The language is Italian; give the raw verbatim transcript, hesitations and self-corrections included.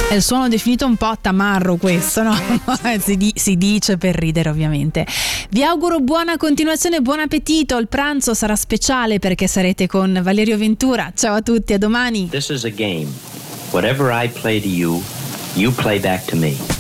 È il suono definito un po' tamarro questo, no? si, di, si dice per ridere, ovviamente. Vi auguro buona continuazione, buon appetito. Il pranzo sarà speciale perché sarete con Valerio Ventura. Ciao a tutti, a domani. This is a game. Whatever I play to you, you play back to me.